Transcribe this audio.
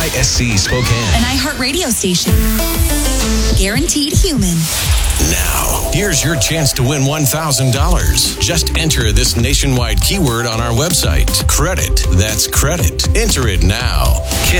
KISC Spokane. An iHeartRadio station. Guaranteed human. Now, here's your chance to win $1,000. Just enter this nationwide keyword on our website. Credit. That's credit. Enter it now.